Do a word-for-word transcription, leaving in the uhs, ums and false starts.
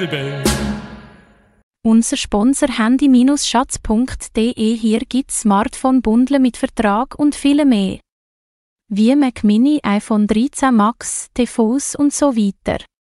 Teddy Bear. Unser Sponsor handy Schatz punkt de. Hier gibt's Smartphone-Bundle mit Vertrag und viele mehr. Wie Mac Mini, iPhone dreizehn Max, T V s und so weiter.